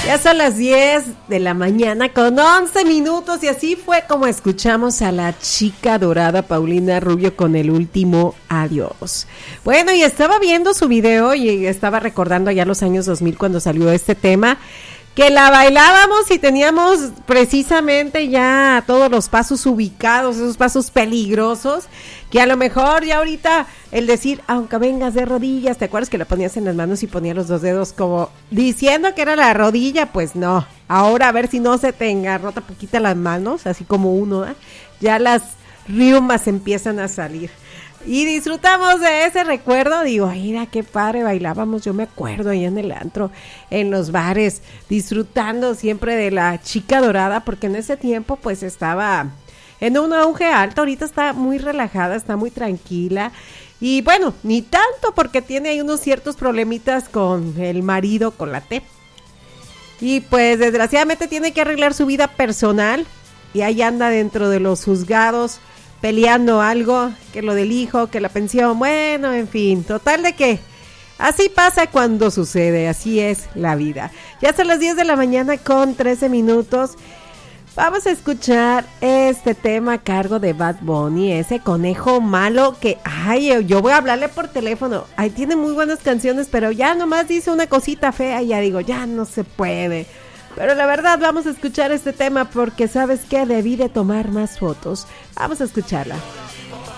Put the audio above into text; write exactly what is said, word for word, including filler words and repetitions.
Ya son las diez de la mañana con once minutos y así fue como escuchamos a la chica dorada Paulina Rubio con El Último Adiós. Bueno, y estaba viendo su video y estaba recordando ya los años dos mil cuando salió este tema, que la bailábamos y teníamos precisamente ya todos los pasos ubicados, esos pasos peligrosos, que a lo mejor ya ahorita el decir, aunque vengas de rodillas, ¿te acuerdas que la ponías en las manos y ponías los dos dedos como diciendo que era la rodilla? Pues no, ahora a ver si no se te engarrota poquita las manos, así como uno, ¿eh? Ya las riumas empiezan a salir. Y disfrutamos de ese recuerdo, digo, mira qué padre bailábamos, yo me acuerdo ahí en el antro, en los bares, disfrutando siempre de la chica dorada, porque en ese tiempo pues estaba en un auge alto, ahorita está muy relajada, está muy tranquila, y bueno, ni tanto porque tiene ahí unos ciertos problemitas con el marido, con la T, y pues desgraciadamente tiene que arreglar su vida personal, y ahí anda dentro de los juzgados, peleando algo, que lo del hijo, que la pensión, bueno, en fin, total de que así pasa cuando sucede, así es la vida. Ya son las diez de la mañana con trece minutos, vamos a escuchar este tema a cargo de Bad Bunny, ese conejo malo que, ay, yo voy a hablarle por teléfono, ay, tiene muy buenas canciones, pero ya nomás dice una cosita fea y ya digo, ya no se puede. Pero la verdad, vamos a escuchar este tema porque, ¿sabes qué? Debí de tomar más fotos. Vamos a escucharla.